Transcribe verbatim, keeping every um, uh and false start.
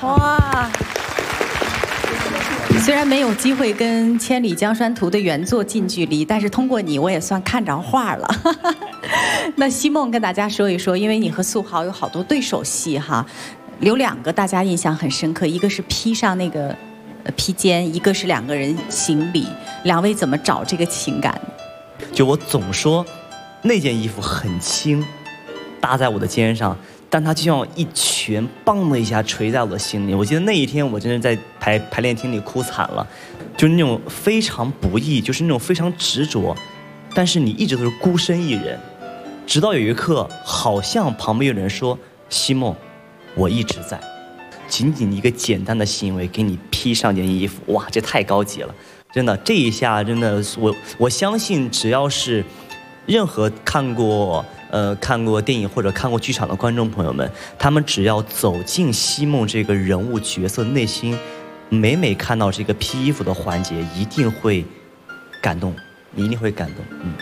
哇！虽然没有机会跟《千里江山图》的原作近距离，但是通过你，我也算看着画了。那西梦跟大家说一说，因为你和素豪有好多对手戏哈，有两个大家印象很深刻，一个是披上那个披肩，一个是两个人行礼，两位怎么找这个情感？ 就我总说，那件衣服很轻，搭在我的肩上。但它就像一拳，棒的一下捶在我的心里。我记得那一天，我真的在排排练厅里哭惨了，就是那种非常不易，就是那种非常执着，但是你一直都是孤身一人，直到有一刻，好像旁边有人说：“西梦，我一直在。”仅仅一个简单的行为，给你披上件衣服，哇，这太高级了！真的，这一下真的，我我相信，只要是任何看过。呃，看过电影或者看过剧场的观众朋友们，他们只要走进西梦这个人物角色，内心每每看到这个披衣服的环节，一定会感动，你一定会感动，嗯。